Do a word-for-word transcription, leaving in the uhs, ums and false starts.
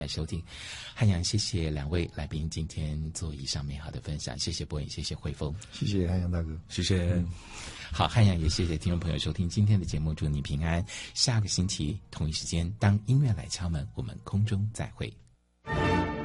来收听。汉阳，谢谢两位来宾今天做以上美好的分享，谢谢博颖，谢谢慧峰， 谢谢汉阳大哥， 谢谢。嗯、 好，汉阳也谢谢听众朋友收听今天的节目，祝你平安。下个星期同一时间，当音乐来敲门，我们空中再会。